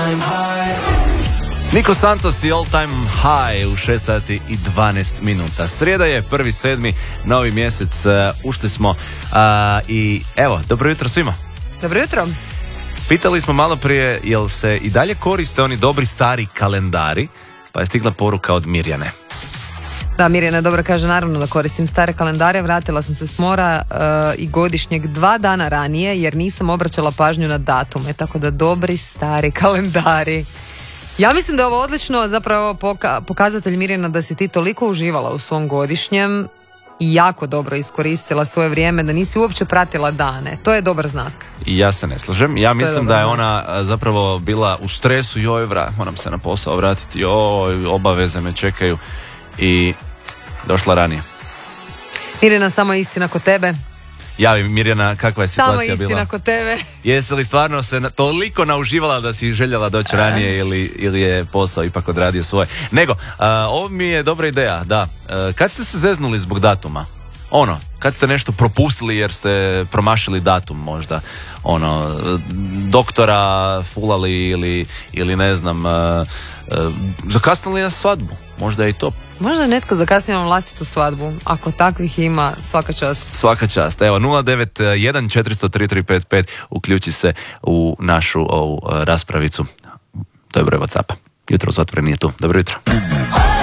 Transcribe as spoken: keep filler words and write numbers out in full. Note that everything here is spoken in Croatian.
Niko Santos i All Time High u šest sati i dvanaest minuta. Srijeda je, prvi sedmi, novi mjesec, uh, ušli smo uh, i evo, dobro jutro svima. Dobro jutro. Pitali smo malo prije, jel se i dalje koriste oni dobri stari kalendari, pa je stigla poruka od Mirjane. Da, Mirjana dobro kaže, naravno da koristim stare kalendare, vratila sam se s mora uh, i godišnjeg dva dana ranije jer nisam obraćala pažnju na datume, tako da dobri stari kalendari. Ja mislim da je ovo odlično, zapravo poka- pokazatelj, Mirjana, da si ti toliko uživala u svom godišnjem i jako dobro iskoristila svoje vrijeme, da nisi uopće pratila dane. To je dobar znak. I ja se ne slažem. Ja mislim je da je znak. ona zapravo bila u stresu, joj, vrat, moram se na posao vratiti, joj, obaveze me čekaju i došla ranije. Mirjana, samo istina kod tebe. Javi, Mirjana, kakva je situacija bila? Samo istina kod tebe. Jesi li stvarno se na, toliko nauživala da si željela doći ranije ili, ili je posao ipak odradio svoje? Nego, a, ovo mi je dobra ideja, da. A, kad ste se zeznuli zbog datuma? Ono, kad ste nešto propustili jer ste promašili datum možda, ono, doktora fulali ili, ili ne znam, a, a, zakasnili na svadbu, možda je i to. Možda je netko zakasnio na vlastitu svadbu. Ako takvih ima, svaka čast. Svaka čast. Evo, nula devet jedan četiri nula nula tri tri pet pet, uključi se u našu ovu raspravicu. To je broj WhatsAppa. Jutro otvoren nije tu. Dobro jutro.